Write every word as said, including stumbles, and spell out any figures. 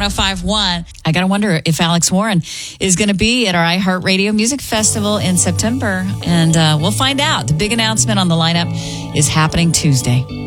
five point one. I got to wonder if Alex Warren is going to be at our iHeartRadio Music Festival in September. And uh, we'll find out. The big announcement on the lineup is happening Tuesday.